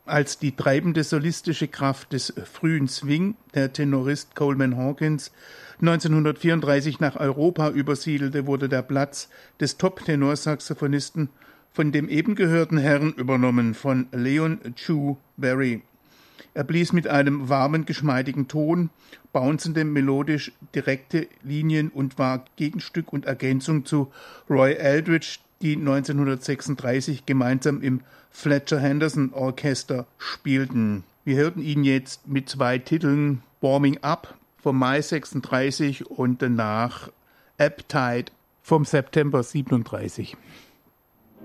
als die treibende solistische Kraft des frühen Swing der Tenorist Coleman Hawkins 1934 nach Europa übersiedelte, wurde der Platz des Top-Tenorsaxophonisten von dem eben gehörten Herrn übernommen, von Leon Chu Berry. Er blies mit einem warmen, geschmeidigen Ton, bouncende, melodisch direkte Linien und war Gegenstück und Ergänzung zu Roy Eldridge, die 1936 gemeinsam im Fletcher Henderson Orchester spielten. Wir hörten ihn jetzt mit 2 Titeln, Warming Up vom Mai 36 und danach Ebb Tide vom September 37.